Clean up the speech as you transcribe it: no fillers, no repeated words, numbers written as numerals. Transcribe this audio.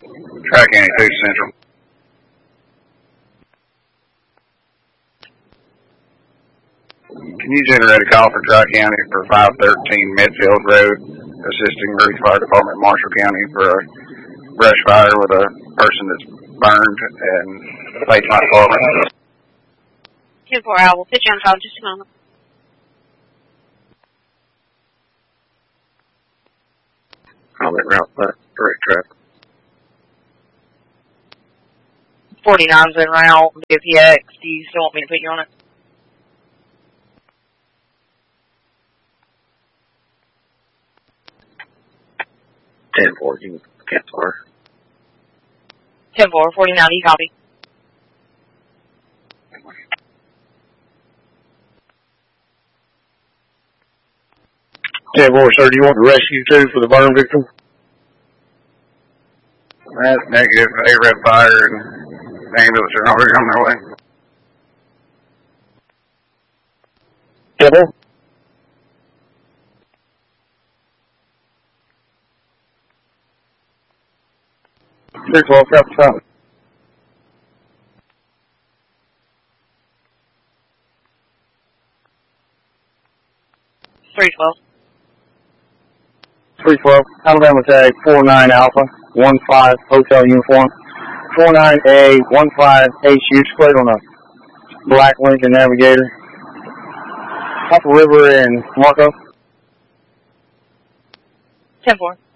Tri-County 2 Central. Can you generate a call for Tri-County for 513 Medfield Road, assisting Ruth Fire Department, Marshall County for a brush fire with a person that's burned and face my department? 10-4, I will put you on hold just a moment. I'll let route that direct traffic. 49's en route, WPX. Do you still want me to put you on it? Ten four, you can cancel her. 10-4, 49, you copy. Sir, do you want the rescue too for the burn victim? That's negative. A-Red Fire and ambulance are already on their way. Table? Six, well, got the front. 312. 312, Alabama tag 49 Alpha, 15 Hotel Uniform, 49A, 15H, huge plate on a black Lincoln Navigator. Upper River in Marco. 10-4.